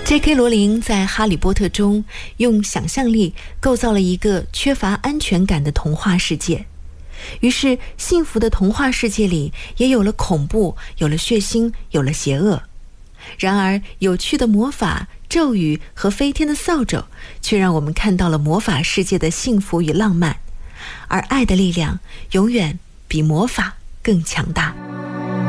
J.K. 罗琳在《哈利波特》中用想象力构造了一个缺乏安全感的童话世界，于是幸福的童话世界里也有了恐怖，有了血腥，有了邪恶。然而有趣的魔法、咒语和飞天的扫帚却让我们看到了魔法世界的幸福与浪漫，而爱的力量永远比魔法更强大。